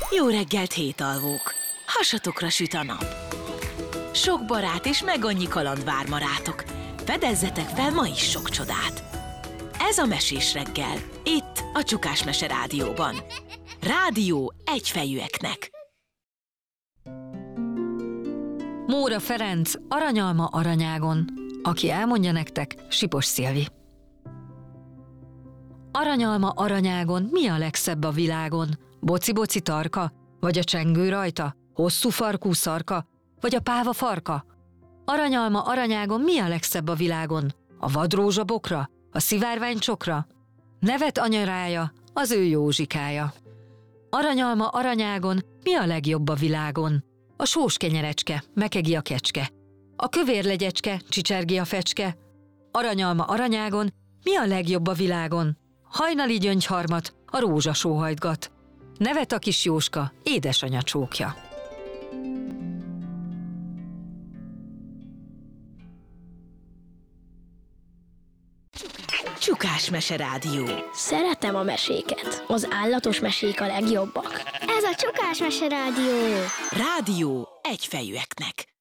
Jó reggelt, hétalvók! Hasatokra süt a nap. Sok barát és meg annyi kaland vár ma rátok. Fedezzetek fel ma is sok csodát. Ez a Mesés reggel, itt a Csukás Mese Rádióban. Rádió egyfejűeknek. Móra Ferenc, Aranyalma aranyágon. Aki elmondja nektek, Sipos Szilvi. Aranyalma aranyágon mi a legszebb a világon? Boci-boci tarka? Vagy a csengő rajta? Hosszú farkú szarka? Vagy a páva farka? Aranyalma aranyágon mi a legszebb a világon? A vadrózsa bokra? A szivárvány csokra? Nevet anyarája, az ő Józsikája. Aranyalma aranyágon mi a legjobb a világon? A sós kenyerecske, mekegi a kecske. A kövér legyecske, csicsergi a fecske. Aranyalma aranyágon mi a legjobb a világon? Hajnali gyöngyharmat, a rózsa sóhajtgat. Nevet a kis Jóska, édesanya csókja. Csukás Mese Rádió. Szeretem a meséket. Az állatos mesék a legjobbak. Ez a Csukás Mese Rádió. Rádió egyfejűeknek.